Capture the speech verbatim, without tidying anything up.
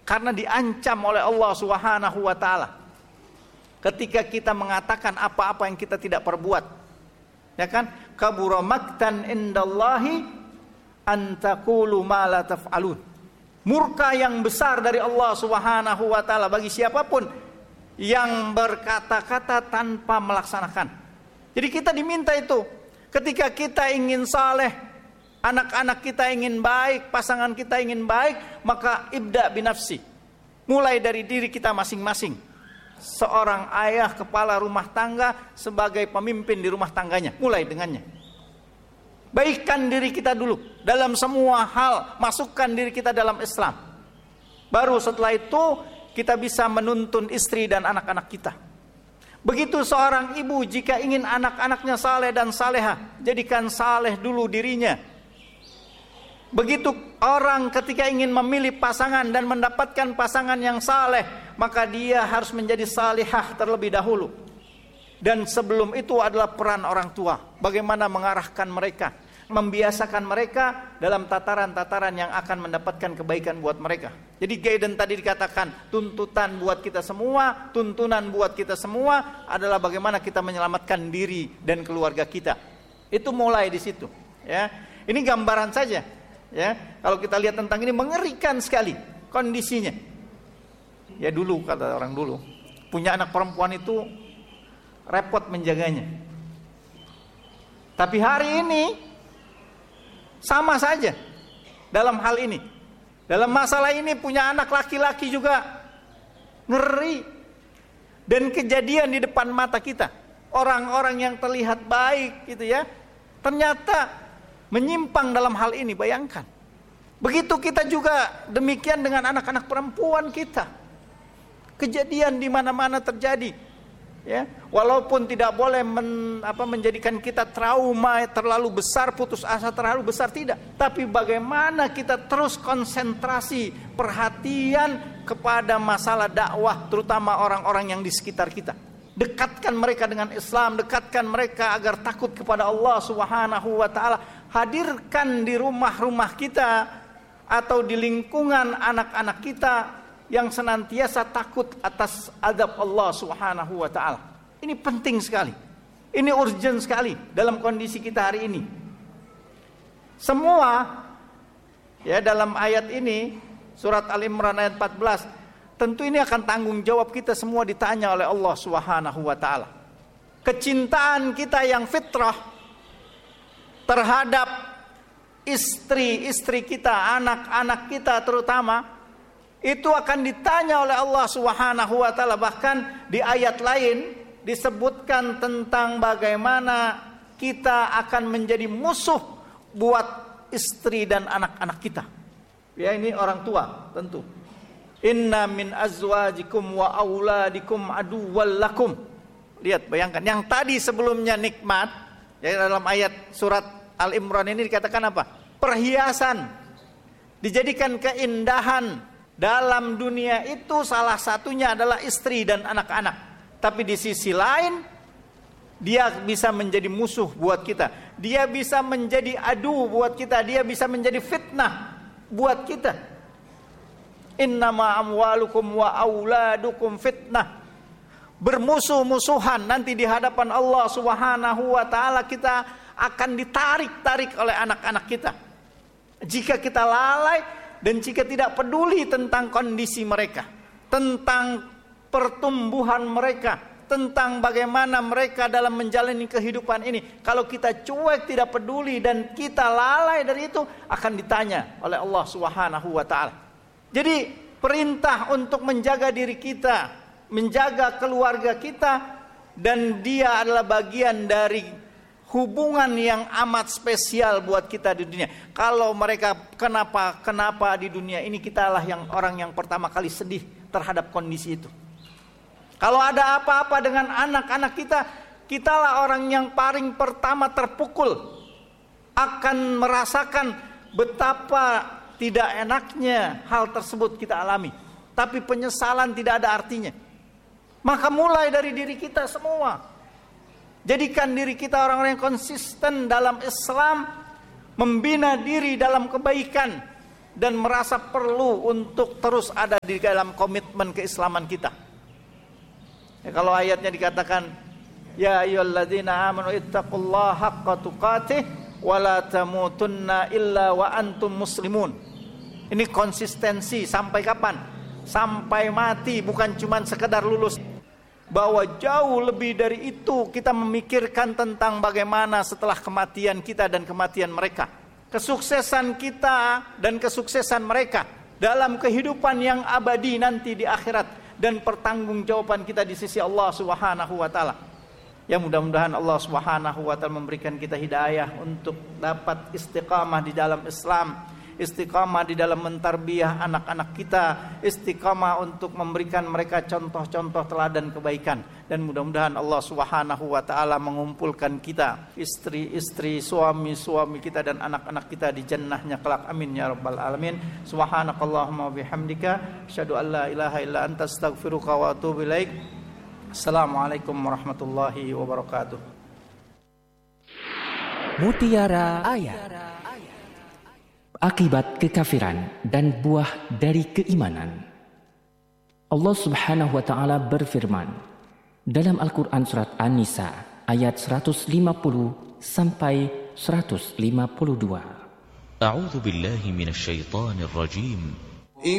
Karena diancam oleh Allah Subhanahu wa taala. Ketika kita mengatakan apa-apa yang kita tidak perbuat. Ya kan? Kabura maktan indallahi an taqulu ma la taf'alun. Murka yang besar dari Allah Subhanahu wa taala bagi siapapun yang berkata-kata tanpa melaksanakan. Jadi kita diminta itu. Ketika kita ingin saleh, anak-anak kita ingin baik, pasangan kita ingin baik, maka ibda binafsi. Mulai dari diri kita masing-masing. Seorang ayah kepala rumah tangga sebagai pemimpin di rumah tangganya, mulai dengannya. Baikkan diri kita dulu dalam semua hal, masukkan diri kita dalam Islam. Baru setelah itu kita bisa menuntun istri dan anak-anak kita. Begitu seorang ibu jika ingin anak-anaknya saleh dan salehah, jadikan saleh dulu dirinya. Begitu orang ketika ingin memilih pasangan dan mendapatkan pasangan yang saleh, maka dia harus menjadi salihah terlebih dahulu. Dan sebelum itu adalah peran orang tua. Bagaimana mengarahkan mereka, membiasakan mereka dalam tataran-tataran yang akan mendapatkan kebaikan buat mereka. Jadi guidance tadi dikatakan tuntutan buat kita semua, tuntunan buat kita semua adalah bagaimana kita menyelamatkan diri dan keluarga kita. Itu mulai di situ, ya. Ini gambaran saja, ya. Kalau kita lihat tentang ini mengerikan sekali kondisinya. Ya dulu kata orang dulu, punya anak perempuan itu repot menjaganya. Tapi hari ini sama saja dalam hal ini. Dalam masalah ini punya anak laki-laki juga ngeri. Dan kejadian di depan mata kita. Orang-orang yang terlihat baik gitu ya, ternyata menyimpang dalam hal ini, bayangkan. Begitu kita juga demikian dengan anak-anak perempuan kita. Kejadian di mana-mana terjadi. Ya, walaupun tidak boleh men, apa, menjadikan kita trauma terlalu besar, putus asa terlalu besar, tidak. Tapi bagaimana kita terus konsentrasi perhatian kepada masalah dakwah, terutama orang-orang yang di sekitar kita. Dekatkan mereka dengan Islam, dekatkan mereka agar takut kepada Allah Subhanahu wa taala. Hadirkan di rumah-rumah kita atau di lingkungan anak-anak kita yang senantiasa takut atas azab Allah Subhanahu wa taala. Ini penting sekali. Ini urgent sekali dalam kondisi kita hari ini. Semua ya dalam ayat ini surat Al-Imran ayat empat belas, tentu ini akan tanggung jawab kita semua ditanya oleh Allah Subhanahu wa taala. Kecintaan kita yang fitrah terhadap istri-istri kita, anak-anak kita terutama, itu akan ditanya oleh Allah Subhanahu wa taala. Bahkan di ayat lain disebutkan tentang bagaimana kita akan menjadi musuh buat istri dan anak-anak kita. Ya, ini orang tua tentu. Inna min azwajikum wa auladikum aduwwal lakum. Lihat, bayangkan yang tadi sebelumnya nikmat, ya dalam ayat surat Al-Imran ini dikatakan apa? Perhiasan. Dijadikan keindahan. Dalam dunia itu salah satunya adalah istri dan anak-anak. Tapi di sisi lain, dia bisa menjadi musuh buat kita. Dia bisa menjadi adu buat kita. Dia bisa menjadi fitnah buat kita. Innama amwalukum wa auladukum fitnah. Bermusuh-musuhan nanti di hadapan Allah Subhanahu wa taala, kita akan ditarik-tarik oleh anak-anak kita. Jika kita lalai dan jika tidak peduli tentang kondisi mereka, tentang pertumbuhan mereka, tentang bagaimana mereka dalam menjalani kehidupan ini, kalau kita cuek, tidak peduli dan kita lalai dari itu, akan ditanya oleh Allah Subhanahu wa taala. Jadi perintah untuk menjaga diri kita, menjaga keluarga kita, dan dia adalah bagian dari hubungan yang amat spesial buat kita di dunia. Kalau mereka kenapa kenapa di dunia ini, kitalah yang orang yang pertama kali sedih terhadap kondisi itu. Kalau ada apa-apa dengan anak-anak kita, kitalah orang yang paling pertama terpukul, akan merasakan betapa tidak enaknya hal tersebut kita alami. Tapi penyesalan tidak ada artinya. Maka mulai dari diri kita semua. Jadikan diri kita orang-orang yang konsisten dalam Islam, membina diri dalam kebaikan, dan merasa perlu untuk terus ada di dalam komitmen keislaman kita. Ya, kalau ayatnya dikatakan ya ayyuhalladzina amanu ittaqullaha haqqa tuqatih wa la tamutunna illa wa antum muslimun. Ini konsistensi sampai kapan? Sampai mati, bukan cuma sekedar lulus. Bahwa jauh lebih dari itu kita memikirkan tentang bagaimana setelah kematian kita dan kematian mereka. Kesuksesan kita dan kesuksesan mereka dalam kehidupan yang abadi nanti di akhirat, dan pertanggungjawaban kita di sisi Allah Subhanahu wa taala. Ya, mudah-mudahan Allah Subhanahu wa taala memberikan kita hidayah untuk dapat istiqamah di dalam Islam, istiqamah di dalam mentarbiyah anak-anak kita, istiqamah untuk memberikan mereka contoh-contoh teladan kebaikan, dan mudah-mudahan Allah Subhanahu wa taala mengumpulkan kita, istri-istri, suami-suami kita dan anak-anak kita di jannahnya kelak. Amin ya rabbal alamin. Subhanakallahumma wa bihamdika asyhadu an la ilaha illa anta astaghfiruka wa atubu ilaik. Assalamualaikum warahmatullahi wabarakatuh. Mutiara Ayat. Akibat kekafiran dan buah dari keimanan. Allah Subhanahu wa taala berfirman dalam Al-Qur'an surat An-Nisa ayat seratus lima puluh sampai seratus lima puluh dua. A'udzu billahi minasyaitonir rajim.